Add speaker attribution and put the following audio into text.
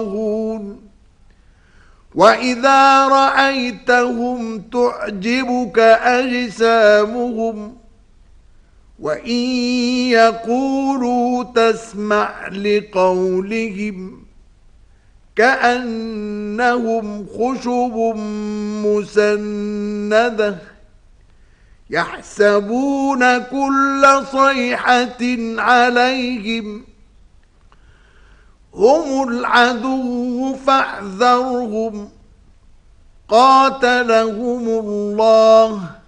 Speaker 1: وإذا رأيتهم تعجبك أجسامهم وإن يقولوا تسمع لقولهم كأنهم خشب مسندة يحسبون كل صيحة عليهم هم العدو فاحذرهم قاتلهم الله